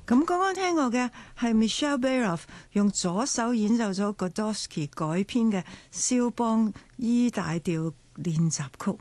咁剛剛聽過嘅係 Michelle Baroff 用左手演奏咗 Godowsky 改編嘅肖邦 E 大調練習曲。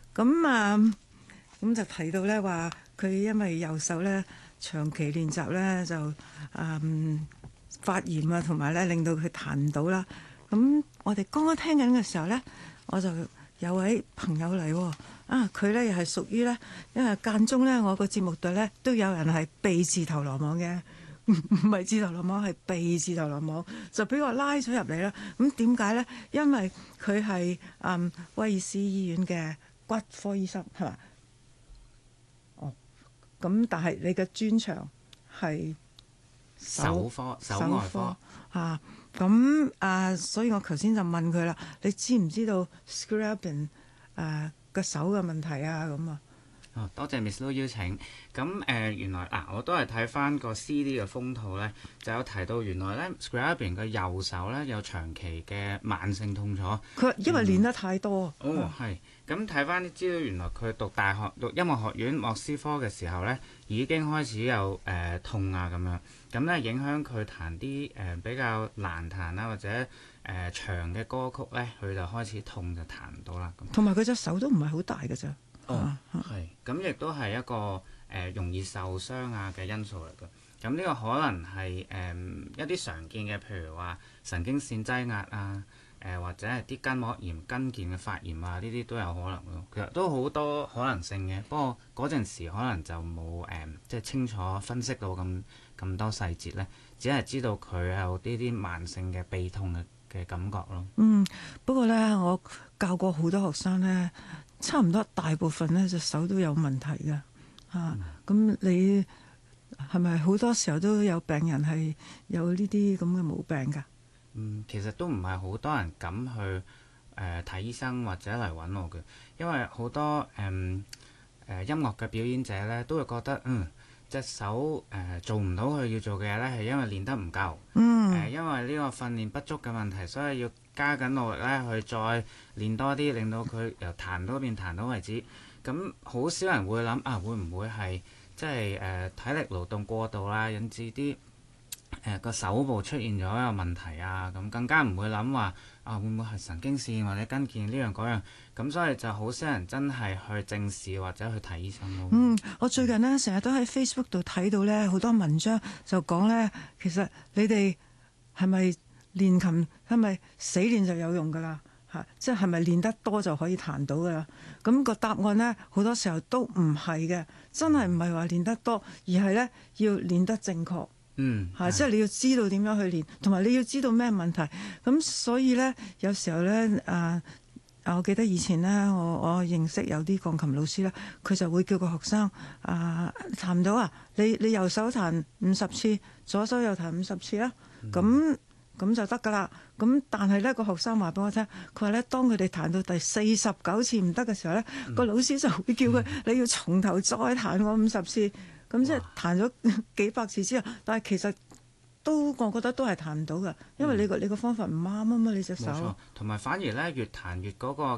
咁就提到咧話佢因為右手咧長期練習咧就發炎啊，同埋咧令到佢彈唔到啦。咁我哋剛剛聽緊嘅時候咧，我就有位朋友嚟喎。佢咧又係屬於咧，因為間中咧我個節目隊咧都有人係鼻字頭羅網嘅，唔係字頭羅網，係鼻字頭羅網，就俾我拉咗入嚟啦。咁點解咧？因為佢係威爾斯醫院嘅骨科醫生，係嘛？哦，咁但係你嘅專長係手外科啊。所以我頭先就問佢啦，你知唔知道 Scriabin 個手嘅問題啊？咁啊， 多謝 Miss Lou 邀請。咁原來我都係睇翻個 CD 嘅封套咧，就有提到原來咧 Scriabin 嘅右手咧有長期嘅慢性痛楚。 佢因為練得太多。 係。咁睇翻啲資料，原來佢讀音樂學院莫斯科嘅時候咧，已經開始有痛啊咁樣。咁咧影響佢彈啲比較難彈啦，或者長嘅歌曲咧，佢就開始痛就彈唔到啦。咁同埋佢隻手都唔係好大嘅咋。 係。咁亦都係一個容易受傷啊嘅因素嚟嘅。咁呢個可能係一啲常見嘅，譬如話神經線擠壓啊。或者係啲筋膜炎、筋腱嘅發炎啊，呢啲都有可能咯。其實都好多可能性嘅，不過嗰陣時可能就冇即係清楚分析到咁多細節咧，只係知道佢有呢啲慢性嘅痹痛嘅感覺咯。 不過咧，我教過好多學生咧，差唔多大部分咧隻手都有問題嘅嚇。咁你係咪好多時候都有病人係有呢啲咁嘅毛病㗎？ 其實都唔係好多人敢去睇醫生或者嚟揾我嘅，因為好多音樂嘅表演者咧都會覺得隻手做唔到佢要做嘅嘢咧，係因為練得唔夠，因為呢個訓練不足嘅問題，所以要加緊努力咧去再練多啲，令到佢由彈到變彈到為止。咁好少人會諗會唔會係即係體力勞動過度啦，引致啲個手部出現咗一個問題啊，咁更加唔會諗話會唔會係神經線或者筋腱呢樣嗰樣，咁所以就好少人真係去正視或者去睇醫生咯。 我最近呢，成日都喺 Facebook 度睇到呢好多文章就講呢，其實你哋係咪練琴係咪死練就有用㗎啦？即係咪練得多就可以彈到㗎啦？咁個答案呢，好多時候都唔係嘅，真係唔係話練得多，而係呢要練得正確。即係你要知道點樣去練，同埋你要知道咩問題。咁所以咧，有時候咧，我記得以前咧，我認識有啲鋼琴老師咧，佢就會叫個學生彈唔到啊，你右手彈50次，左手又彈50次啦，咁就得㗎啦。咁但係咧，個學生話俾我聽，佢話咧，當佢哋彈到第49次唔得嘅時候咧，個老師就會叫佢你要從頭再彈我50次。咁即係彈咗幾百次之後，但係其實我覺得都係彈唔到㗎，因為你個方法唔啱啊嘛，你隻手。 冇錯，同埋反而咧越彈越嗰個